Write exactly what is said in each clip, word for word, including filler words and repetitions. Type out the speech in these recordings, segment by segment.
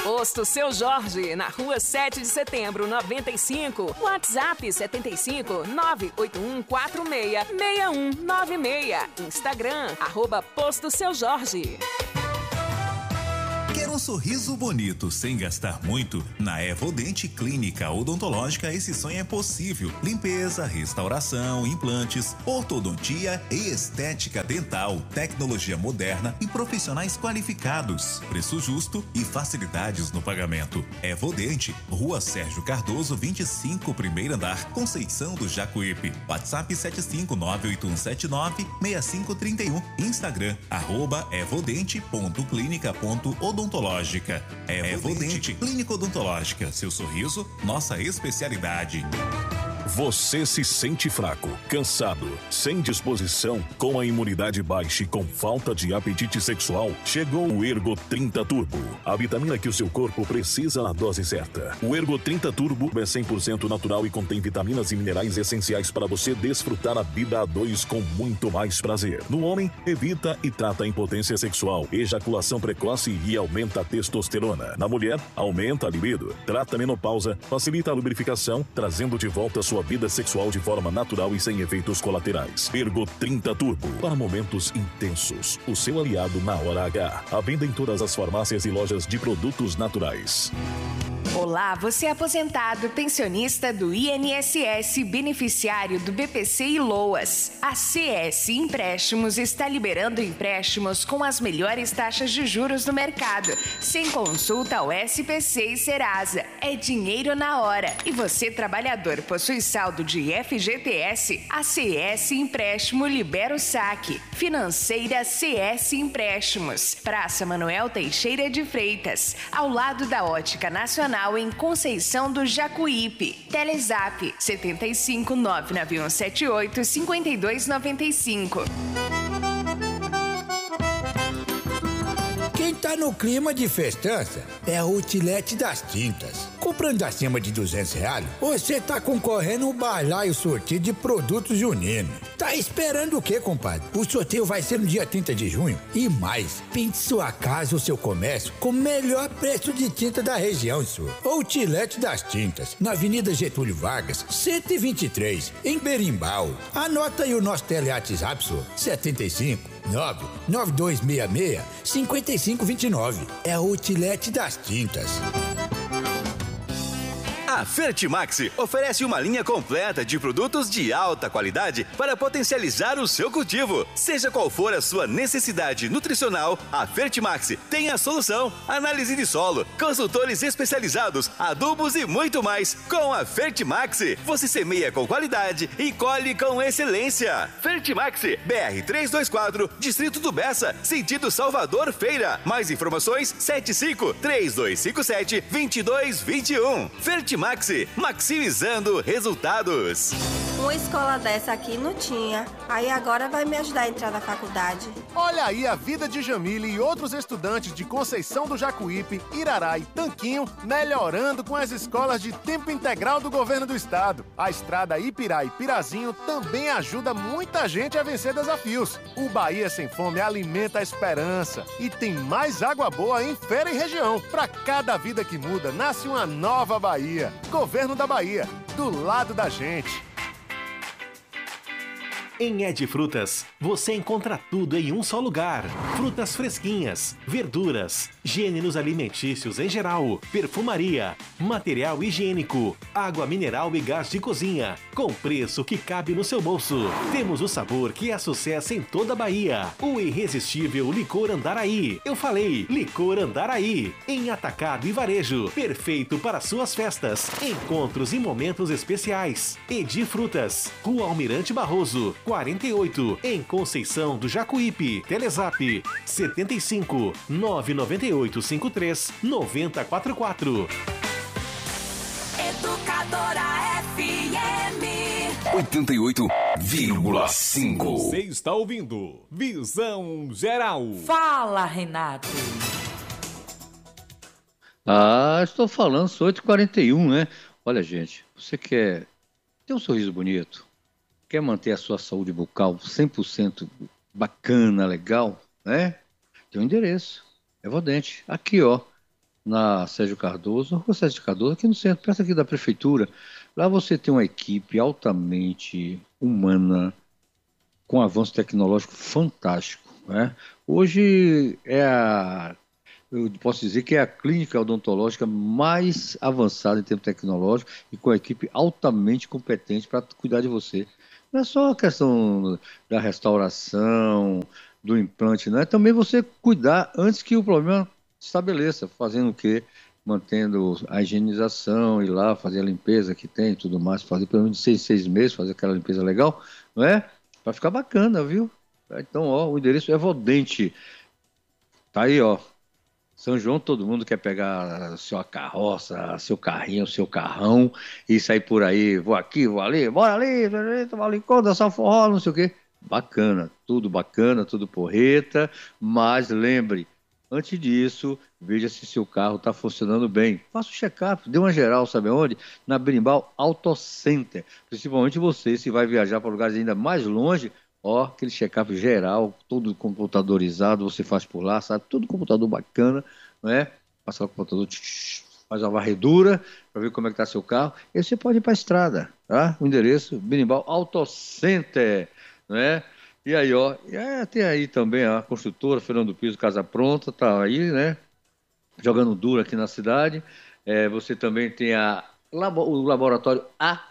Posto Seu Jorge, na rua sete de setembro, noventa e cinco. WhatsApp setenta e cinco, nove oito um quatro seis, seis um nove seis. Instagram, arroba Posto Seu Jorge. Quer um sorriso bonito sem gastar muito? Na Evodente Clínica Odontológica esse sonho é possível. Limpeza, restauração, implantes, ortodontia e estética dental, tecnologia moderna e profissionais qualificados. Preço justo e facilidades no pagamento. Evodente, Rua Sérgio Cardoso, vinte e cinco, primeiro andar, Conceição do Jacuípe. WhatsApp sete cinco nove oito um sete nove seis cinco três um. Instagram, arroba evodente ponto clínica ponto odontológica. Odontológica. É Evodente Clínica Odontológica. Seu sorriso, nossa especialidade. Você se sente fraco, cansado, sem disposição, com a imunidade baixa e com falta de apetite sexual? Chegou o Ergo trinta Turbo, a vitamina que o seu corpo precisa na dose certa. O Ergo trinta Turbo é cem por cento natural e contém vitaminas e minerais essenciais para você desfrutar a vida a dois com muito mais prazer. No homem, evita e trata a impotência sexual, ejaculação precoce e aumenta a testosterona. Na mulher, aumenta a libido, trata a menopausa, facilita a lubrificação, trazendo de volta a sua vida sexual de forma natural e sem efeitos colaterais. Ergo trinta Turbo, para momentos intensos. O seu aliado na hora H. À venda em todas as farmácias e lojas de produtos naturais. Olá, você é aposentado, pensionista do I N S S, beneficiário do B P C e LOAS. A C S Empréstimos está liberando empréstimos com as melhores taxas de juros do mercado, sem consulta ao S P C e Serasa. É dinheiro na hora. E você, trabalhador, possui saldo de F G T S? A C S Empréstimo libera o saque. Financeira C S Empréstimos. Praça Manuel Teixeira de Freitas, ao lado da Ótica Nacional, em Conceição do Jacuípe. Telezap setenta e cinco, nove nove um sete oito, cinco dois nove cinco. Quem tá no clima de festança é a Outlet das Tintas. Comprando acima de duzentos reais, você tá concorrendo ao balaio sorteio de produtos juninos. Tá esperando o quê, compadre? O sorteio vai ser no dia trinta de junho. E mais, pinte sua casa ou seu comércio com o melhor preço de tinta da região, senhor. Outlet das Tintas, na Avenida Getúlio Vargas, cento e vinte e três, em Berimbau. Anota aí o nosso teleWhatsApp, senhor. setenta e cinco, nove nove dois seis seis, cinco cinco dois nove. É a Outlet das Tintas. A Fertimax oferece uma linha completa de produtos de alta qualidade para potencializar o seu cultivo. Seja qual for a sua necessidade nutricional, a Fertimax tem a solução. Análise de solo, consultores especializados, adubos e muito mais. Com a Fertimax, você semeia com qualidade e colhe com excelência. Fertimax, B R trezentos e vinte e quatro, Distrito do Bessa, sentido Salvador Feira. Mais informações, sete cinco, três dois cinco sete, dois dois dois um. Fertimax, maximizando resultados. Uma escola dessa aqui não tinha. Aí agora vai me ajudar a entrar na faculdade. Olha aí a vida de Jamile e outros estudantes de Conceição do Jacuípe, Irará e Tanquinho melhorando com as escolas de tempo integral do governo do estado. A estrada Ipirá e Pirazinho também ajuda muita gente a vencer desafios. O Bahia Sem Fome alimenta a esperança e tem mais água boa em Feira e região. Para cada vida que muda, nasce uma nova Bahia. Governo da Bahia, do lado da gente. Em Ed Frutas, você encontra tudo em um só lugar. Frutas fresquinhas, verduras, gêneros alimentícios em geral, perfumaria, material higiênico, água mineral e gás de cozinha, com preço que cabe no seu bolso. Temos o sabor que é sucesso em toda a Bahia. O irresistível Licor Andaraí. Eu falei, Licor Andaraí. Em atacado e varejo. Perfeito para suas festas, encontros e momentos especiais. Edi Frutas, Rua Almirante Barroso, quarenta e oito, em Conceição do Jacuípe. Telezap setenta e cinco, nove nove oito cinco três, nove zero quatro quatro. Educadora F M oitenta e oito vírgula cinco. Você está ouvindo Visão Geral. Fala, Renato. Ah, estou falando, são oito e quarenta e um, né? Olha, gente, você quer ter um sorriso bonito? Quer manter a sua saúde bucal cem por cento bacana, legal, né? Tem um endereço, Evodente. Aqui, ó, na Sérgio Cardoso, na rua Sérgio Cardoso, aqui no centro, perto aqui da prefeitura. Lá você tem uma equipe altamente humana, com avanço tecnológico fantástico, né? Hoje é a, eu posso dizer que é a clínica odontológica mais avançada em termos tecnológicos e com a equipe altamente competente para cuidar de você. Não é só a questão da restauração, do implante, não é também você cuidar antes que o problema se estabeleça, fazendo o quê? Mantendo a higienização, ir lá, fazer a limpeza que tem e tudo mais, fazer pelo menos seis, seis meses, fazer aquela limpeza legal, não é? Vai ficar bacana, viu? Então, ó, o endereço é Vodente. Tá aí, ó. São João, todo mundo quer pegar a sua carroça, seu carrinho, seu carrão e sair por aí. Vou aqui, vou ali, bora ali, tomar ali, dançar forró, não sei o quê. Bacana, tudo bacana, tudo porreta, mas lembre, antes disso, veja se seu carro está funcionando bem. Faça o check-up, dê uma geral, sabe onde? Na Berimbau Auto Center. Principalmente você, se vai viajar para lugares ainda mais longe, ó, aquele check-up geral, todo computadorizado, você faz por lá, sabe? Tudo computador bacana, não é? Passa lá o computador, faz uma varredura para ver como é que está seu carro. E você pode ir para a estrada, tá? O endereço, Berimbau Auto Center, não é? E aí, ó, é, tem aí também a construtora Fernando Piso Casa Pronta, tá aí, né? Jogando duro aqui na cidade. É, você também tem a, o laboratório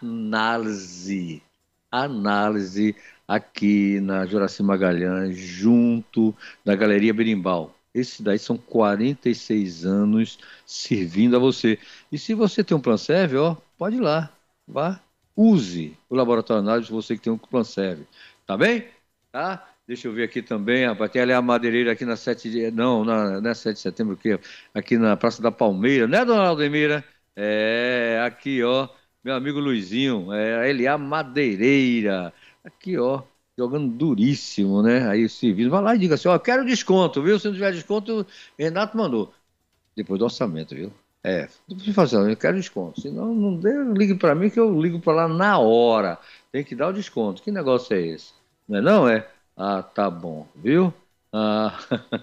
Análise. Análise aqui na Juraci Magalhães, junto da Galeria Berimbau. Esses daí são quarenta e seis anos servindo a você. E se você tem um Planserve, ó, pode ir lá, vá, use o laboratório Análise, você que tem um Planserve. Tá bem? Tá? Deixa eu ver aqui também, rapaz, tem ali a madeireira aqui na sete de... Não, na, não é sete de setembro, o quê? Aqui na Praça da Palmeira, né, dona Aldemira? É, aqui, ó, meu amigo Luizinho, é, ele é a madeireira. Aqui, ó, jogando duríssimo, né? Aí o serviço, vai lá e diga assim, ó, eu quero desconto, viu? Se não tiver desconto, Renato mandou. Depois do orçamento, viu? É, não precisa fazer, eu quero desconto. Senão, não dê, ligue para mim que eu ligo para lá na hora. Tem que dar o desconto. Que negócio é esse? Não é não, é? Ah, tá bom, viu? Ah,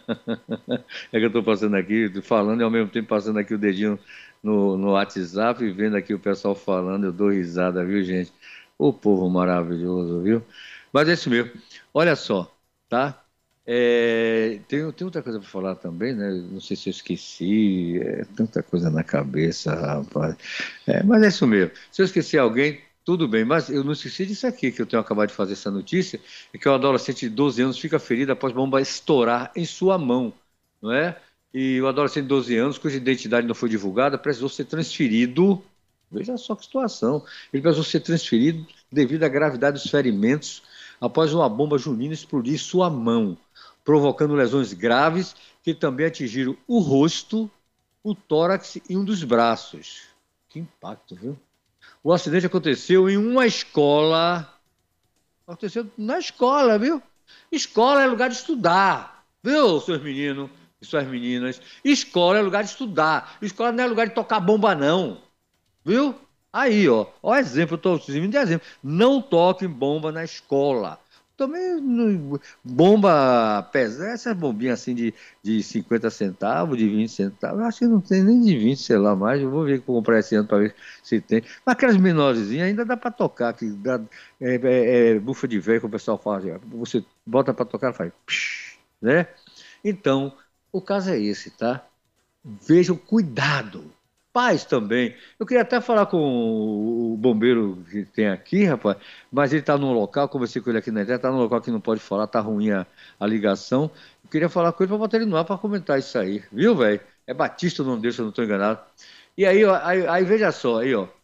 é que eu tô passando aqui, falando e ao mesmo tempo passando aqui o dedinho no, no WhatsApp e vendo aqui o pessoal falando, eu dou risada, viu, gente? O povo maravilhoso, viu? Mas é isso mesmo. Olha só, tá? É, tem, tem outra coisa para falar também, né? Não sei se eu esqueci, é tanta coisa na cabeça, rapaz. É, mas é isso mesmo. Se eu esqueci alguém, tudo bem, mas eu não esqueci disso aqui, que eu tenho acabado de fazer essa notícia, é que um adolescente de doze anos fica ferido após bomba estourar em sua mão, não é? E o adolescente de doze anos, cuja identidade não foi divulgada, precisou ser transferido, veja só que situação, ele precisou ser transferido devido à gravidade dos ferimentos após uma bomba junina explodir em sua mão, provocando lesões graves que também atingiram o rosto, o tórax e um dos braços. Que impacto, viu? O acidente aconteceu em uma escola. Aconteceu na escola, viu? Escola é lugar de estudar, viu, seus meninos e suas meninas? Escola é lugar de estudar. Escola não é lugar de tocar bomba, não. Viu? Aí, ó. Ó, exemplo, eu estou servindo de exemplo. Não toquem bomba na escola. Também bomba pesada, essas bombinhas assim de, de cinquenta centavos, de vinte centavos, acho que não tem nem de vinte, sei lá mais, eu vou ver que vou comprar esse ano para ver se tem. Mas aquelas menorzinhas ainda dá para tocar, que dá, é, é, é bufa de velho que o pessoal faz, você bota para tocar e faz, psh, né? Então, o caso é esse, tá? Vejam, cuidado. Pais também. Eu queria até falar com o bombeiro que tem aqui, rapaz, mas ele está num local, conversei com ele aqui na internet, está num local que não pode falar, está ruim a, a ligação. Eu queria falar com ele para botar ele no ar para comentar isso aí, viu, velho? É Batista o nome dele, se eu não estou enganado. E aí, ó, aí, aí, veja só, aí, ó.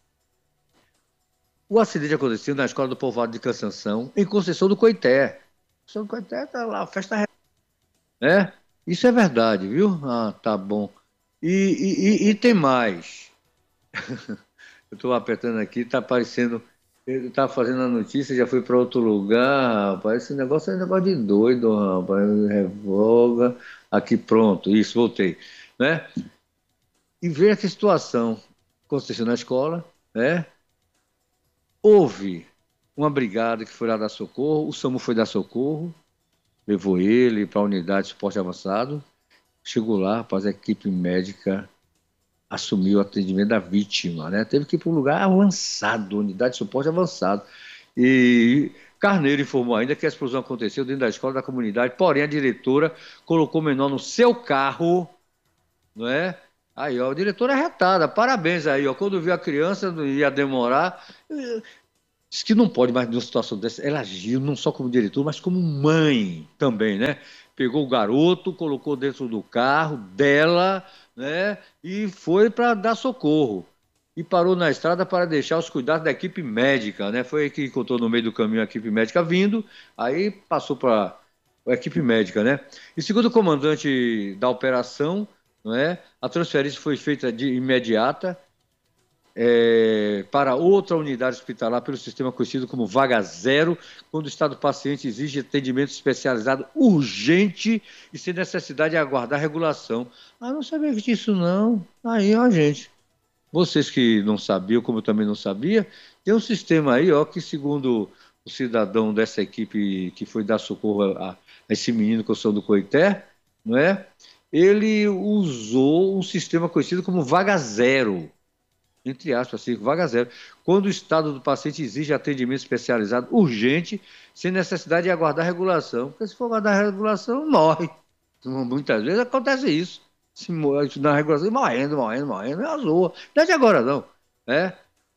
O acidente aconteceu na Escola do Povoado de Cansanção, em Conceição do Coité. Conceição do Coité está lá, festa... É, isso é verdade, viu? Ah, tá bom. E, e, e tem mais. Eu estou apertando aqui, está aparecendo. Ele está fazendo a notícia, já foi para outro lugar, rapaz. Esse negócio é um negócio de doido, rapaz. Revoga. Aqui, pronto, isso, voltei. Né? E veja que situação aconteceu na escola, né? Houve uma brigada que foi lá dar socorro, o SAMU foi dar socorro, levou ele para a unidade de suporte avançado. Chegou lá, rapaz, a equipe médica assumiu o atendimento da vítima, né? Teve que ir para um lugar avançado, unidade de suporte avançado. E Carneiro informou ainda que a explosão aconteceu dentro da escola da comunidade, porém a diretora colocou o menor no seu carro, não é? Aí, ó, a diretora é retada, parabéns aí, ó, quando viu a criança, não ia demorar, diz que não pode mais numa situação dessa, ela agiu não só como diretora, mas como mãe também, né? Pegou o garoto, colocou dentro do carro dela, né? E foi para dar socorro. E parou na estrada para deixar os cuidados da equipe médica, né? Foi aí que encontrou no meio do caminho a equipe médica vindo, aí passou para a equipe médica, né? E segundo o comandante da operação, não é? A transferência foi feita de imediata é, para outra unidade hospitalar pelo sistema conhecido como Vaga Zero, quando o estado do paciente exige atendimento especializado urgente e sem necessidade de aguardar regulação. Ah, não sabia disso não. Aí, ó, gente, vocês que não sabiam, como eu também não sabia, tem um sistema aí, ó, que segundo o cidadão dessa equipe que foi dar socorro a, a esse menino que eu sou do Coité, não é? Ele usou um sistema conhecido como Vaga Zero, entre aspas, assim, Vaga Zero, quando o estado do paciente exige atendimento especializado urgente, sem necessidade de aguardar regulação. Porque se for aguardar regulação, morre. Muitas vezes acontece isso. Se na regulação, morrendo, morrendo, morrendo, é a zoa. Não é de agora, não. É?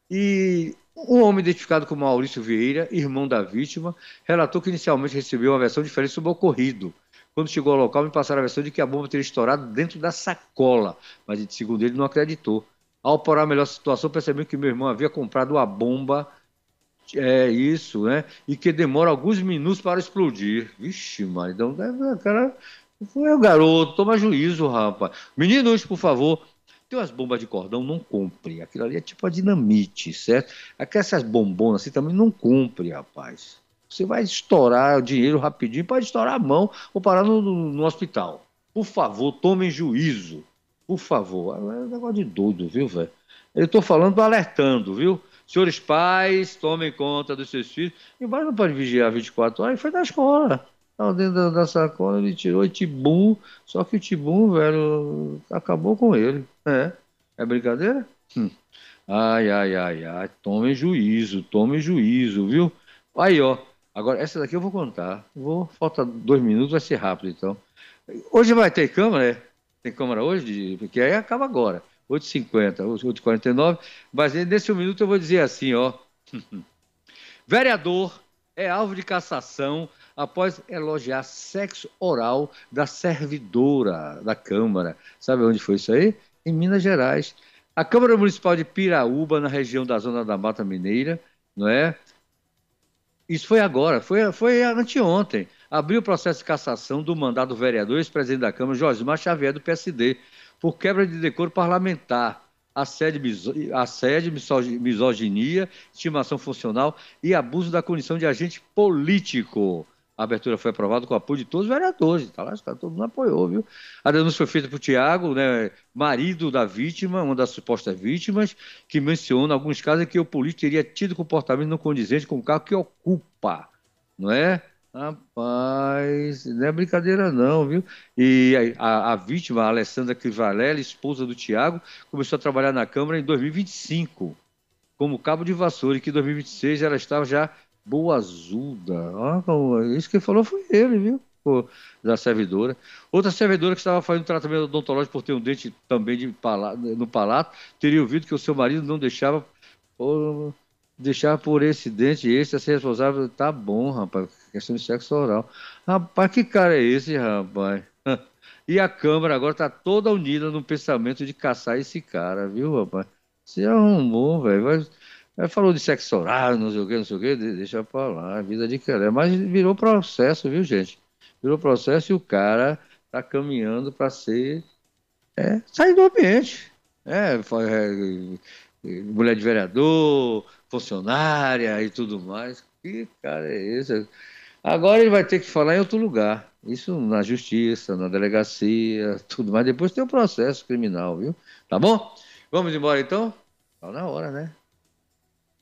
E um homem identificado como Maurício Vieira, irmão da vítima, relatou que inicialmente recebeu uma versão diferente sobre o ocorrido. Quando chegou ao local, me passaram a versão de que a bomba teria estourado dentro da sacola, mas, segundo ele, não acreditou. Ao apurar a melhor situação, percebeu que meu irmão havia comprado uma bomba, é isso, né? E que demora alguns minutos para explodir. Vixe, maridão, cara, foi o garoto, toma juízo, rapaz. Meninos, por favor, tem umas bombas de cordão, não compre. Aquilo ali é tipo a dinamite, certo? Aquelas bombonas assim também não compre, rapaz. Você vai estourar o dinheiro rapidinho, pode estourar a mão ou parar no, no, no hospital. Por favor, tomem juízo. Por favor. É um negócio de doido, viu, velho? Eu estou falando, alertando, viu? Senhores pais, tomem conta dos seus filhos. Embora não pode vigiar vinte e quatro horas, ele foi da escola. Estava dentro da, da sacola, ele tirou o tibum, só que o tibum, velho, acabou com ele. É, é brincadeira? Hum. Ai, ai, ai, ai. Tomem juízo, tomem juízo, viu? Aí, ó. Agora, essa daqui eu vou contar. Vou, falta dois minutos, vai ser rápido, então. Hoje vai ter câmera, é? Tem câmera hoje? Porque aí acaba agora. oito e cinquenta, oito e quarenta e nove. Mas nesse um minuto eu vou dizer assim, ó. Vereador é alvo de cassação após elogiar sexo oral da servidora da Câmara. Sabe onde foi isso aí? Em Minas Gerais. A Câmara Municipal de Piraúba, na região da Zona da Mata Mineira, não é? Isso foi agora, foi, foi anteontem. Abriu o processo de cassação do mandado do vereador, ex-presidente da Câmara, Josimar Xavier, do P S D, por quebra de decoro parlamentar, assédio, assédio misoginia, estimação funcional e abuso da condição de agente político. A abertura foi aprovada com o apoio de todos os vereadores. Tá lá, todo mundo apoiou, viu? A denúncia foi feita por Tiago, né, marido da vítima, uma das supostas vítimas, que menciona alguns casos em que o político teria tido comportamento não condizente com o cargo que ocupa. Não é? Rapaz, não é brincadeira não, viu? E a, a vítima, a Alessandra Crivarelli, esposa do Tiago, começou a trabalhar na Câmara em dois mil e vinte e cinco, como cabo de vassoura, e que em dois mil e vinte e seis ela estava já boazuda. Ah, isso que falou foi ele, viu? Pô, da servidora. Outra servidora que estava fazendo tratamento odontológico por ter um dente também de palato, no palato, teria ouvido que o seu marido não deixava por, deixava por esse dente esse a ser responsável. Tá bom, rapaz, questão de sexo oral. Rapaz, que cara é esse, rapaz? E a Câmara agora está toda unida no pensamento de caçar esse cara, viu, rapaz? Você arrumou, velho. Falou de sexo oral, não sei o que, não sei o que, deixa pra lá, vida de querer. Mas virou processo, viu, gente? Virou processo e o cara tá caminhando para ser. É, sair do ambiente. É, é, mulher de vereador, funcionária e tudo mais. Que cara é esse? Agora ele vai ter que falar em outro lugar. Isso na justiça, na delegacia, tudo mais. Depois tem o processo criminal, viu? Tá bom? Vamos embora então? Tá na hora, né?